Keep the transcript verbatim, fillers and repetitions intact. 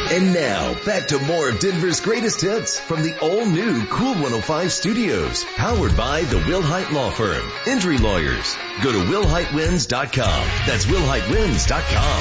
And now, back to more of Denver's greatest hits from the all-new Cool one oh five studios, powered by the Wilhite Law Firm. Injury lawyers. Go to will hite wins dot com. That's will hite wins dot com.